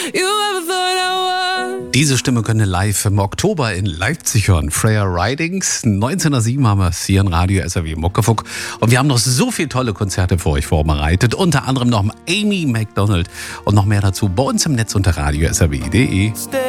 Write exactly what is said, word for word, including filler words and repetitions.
Diese Stimme können ihr live im Oktober in Leipzig hören. Freya Ridings. neunzehn Uhr sieben haben wir es hier in Radio S R W Muckefuck. Und wir haben noch so viele tolle Konzerte für euch vorbereitet. Unter anderem noch Amy Macdonald und noch mehr dazu bei uns im Netz unter radio s r w punkt d e.